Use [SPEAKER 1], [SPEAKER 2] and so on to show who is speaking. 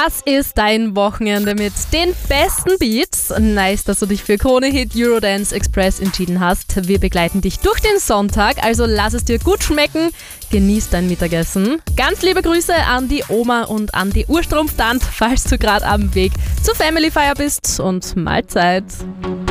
[SPEAKER 1] Das ist dein Wochenende mit den besten Beats. Nice, dass du dich für Krone Hit Eurodance Express entschieden hast. Wir begleiten dich durch den Sonntag, also lass es dir gut schmecken. Genieß dein Mittagessen. Ganz liebe Grüße an die Oma und an die Urstrumpftante, falls du gerade am Weg zur Family Feier bist, und Mahlzeit.